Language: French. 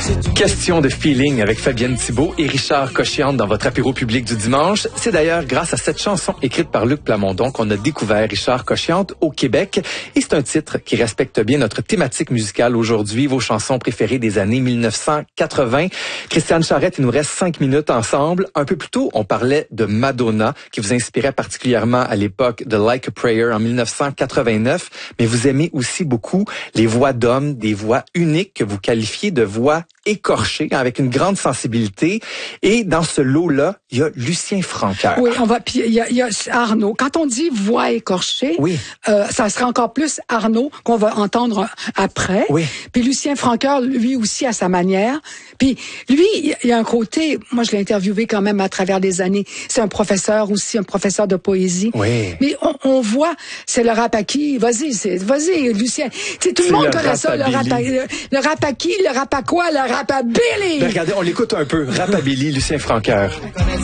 Question de feeling avec Fabienne Thibault et Richard Cochiante dans votre apéro public du dimanche. C'est d'ailleurs grâce à cette chanson écrite par Luc Plamondon qu'on a découvert Richard Cochiante au Québec. Et c'est un titre qui respecte bien notre thématique musicale aujourd'hui, vos chansons préférées des années 1980. Christiane Charette, il nous reste 5 minutes ensemble. Un peu plus tôt, on parlait de Madonna, qui vous inspirait particulièrement à l'époque de Like a Prayer en 1989. Mais vous aimez aussi beaucoup les voix d'hommes, des voix uniques que vous qualifiez de voix écorchées, avec une grande sensibilité. Et dans ce lot-là, il y a Lucien Francoeur. Oui, puis il y a Arnaud. Quand on dit voix écorchée, oui. Ça sera encore plus Arnaud qu'on va entendre après. Oui. Puis Lucien Francoeur, lui aussi, à sa manière. Puis lui, il y a un côté, moi je l'ai interviewé quand même à travers les années, c'est un professeur aussi, un professeur de poésie. Oui. Mais on voit, c'est le rapaki, vas-y Lucien. T'sais, tout le monde connaît ça, le rapaki, le rapaquois, le rapabilly. Ben regardez, on l'écoute un peu. Rapabilly, Lucien Francoeur.